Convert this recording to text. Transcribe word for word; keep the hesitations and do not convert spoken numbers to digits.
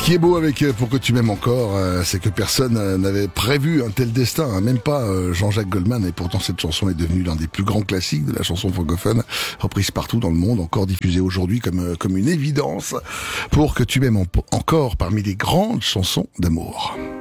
qui est beau avec euh, Pour que tu m'aimes encore, euh, c'est que personne euh, n'avait prévu un tel destin, hein, même pas euh, Jean-Jacques Goldman, et pourtant cette chanson est devenue l'un des plus grands classiques de la chanson francophone, reprise partout dans le monde, encore diffusée aujourd'hui comme, euh, comme une évidence. Pour que tu m'aimes en- encore parmi les grandes chansons d'amour.